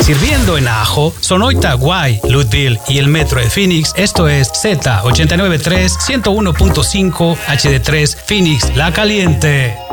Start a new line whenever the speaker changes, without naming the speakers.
sirviendo en Ajo, Sonoita, Guay, Louisville y el Metro de Phoenix. Esto es Z893 101.5 HD3 Phoenix La Caliente.